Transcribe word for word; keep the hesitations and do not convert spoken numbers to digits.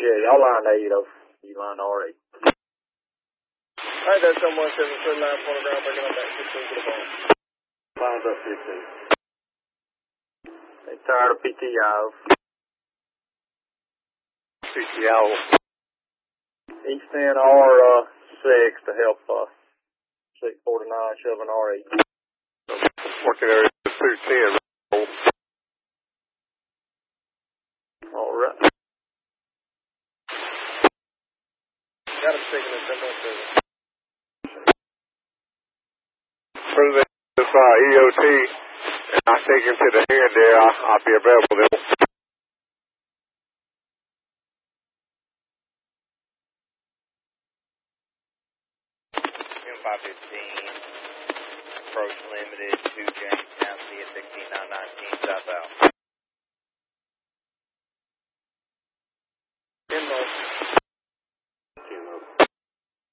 y'all line eight of you line R eight. Alright, that's someone seven foot nine point ground breaking up back sixteen to the ball. Lines up fifteen. They tired of P T I. P T I. East end R uh, six to help uh, six forty-nine shoving R eight. Working area two ten. All right. Got him sticking at seven one seven. President of uh, E O T, and I take him to the end there. I'll, I'll be available there. M five fifteen, approach limited to Jamestown, C S sixteen nine nineteen, southbound. Inbound.